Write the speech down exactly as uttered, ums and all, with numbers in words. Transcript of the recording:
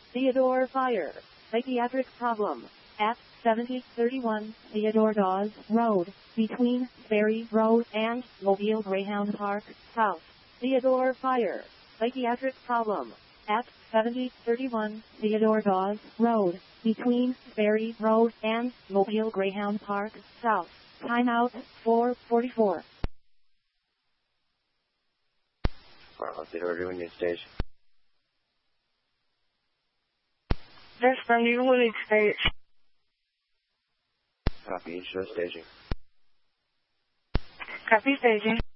Theodore Fire. Psychiatric problem. At seventy thirty-one Theodore Dawes Road, between Ferry Road and Mobile Greyhound Park, South. Theodore Fire. Psychiatric problem. At seventy thirty-one Theodore Dawes Road, between Ferry Road and Mobile Greyhound Park, South. Timeout four forty-four. Well, Theodore doing your station. That's from New Woolwich Stage. Copy, show staging. Copy staging.